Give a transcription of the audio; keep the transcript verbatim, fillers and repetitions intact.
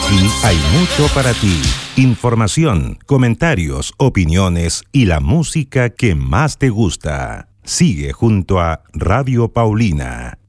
Aquí hay mucho para ti. Información, comentarios, opiniones y la música que más te gusta. Sigue junto a Radio Paulina.